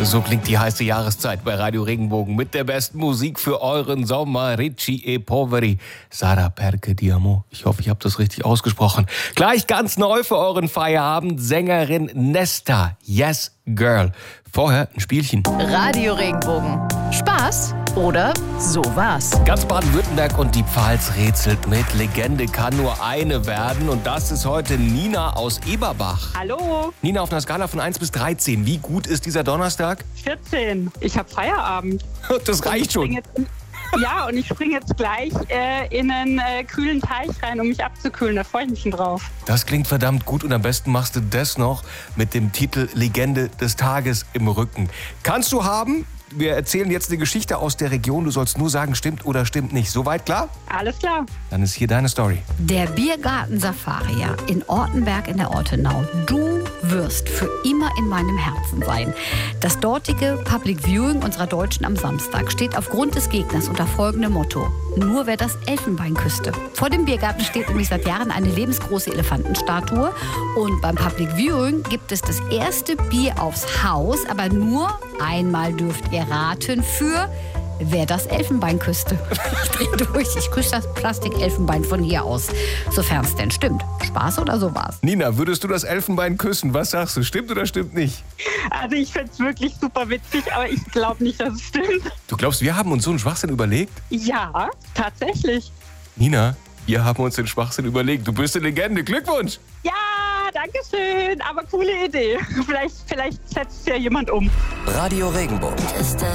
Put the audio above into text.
So klingt die heiße Jahreszeit bei Radio Regenbogen mit der besten Musik für euren Sommer. Ricci e Poveri, Sara Perche di Amore. Ich hoffe, ich habe das richtig ausgesprochen. Gleich ganz neu für euren Feierabend, Sängerin Nesta, Yes Girl. Vorher ein Spielchen. Radio Regenbogen. Spaß oder sowas. Ganz Baden-Württemberg und die Pfalz rätselt mit. Legende kann nur eine werden und das ist heute Nina aus Eberbach. Hallo, Nina, auf einer Skala von 1 bis 13, wie gut ist dieser Donnerstag? 14. Ich habe Feierabend. Das reicht schon. Und ich springe jetzt gleich in einen kühlen Teich rein, um mich abzukühlen. Da freue ich mich schon drauf. Das klingt verdammt gut und am besten machst du das noch mit dem Titel Legende des Tages im Rücken. Kannst du haben? Wir erzählen jetzt eine Geschichte aus der Region. Du sollst nur sagen, stimmt oder stimmt nicht. Soweit klar? Alles klar. Dann ist hier deine Story. Der Biergarten Safaria in Ortenberg in der Ortenau. Du wirst für immer in meinem Herzen sein. Das dortige Public Viewing unserer Deutschen am Samstag steht aufgrund des Gegners unter folgendem Motto: Nur wer das Elfenbein küsste. Vor dem Biergarten steht nämlich seit Jahren eine lebensgroße Elefantenstatue. Und beim Public Viewing gibt es das erste Bier aufs Haus, aber nur einmal dürft ihr raten für wer das Elfenbein küsste. Ich drehe durch, ich küsse das Plastik-Elfenbein von hier aus. Sofern es denn stimmt. Spaß oder sowas? Nina, würdest du das Elfenbein küssen? Was sagst du? Stimmt oder stimmt nicht? Also ich finde es wirklich super witzig, aber ich glaube nicht, dass es stimmt. Du glaubst, wir haben uns so einen Schwachsinn überlegt? Ja, tatsächlich. Nina, wir haben uns den Schwachsinn überlegt. Du bist eine Legende. Glückwunsch! Ja, danke schön, aber coole Idee. Vielleicht setzt ja jemand um. Radio Regenbogen.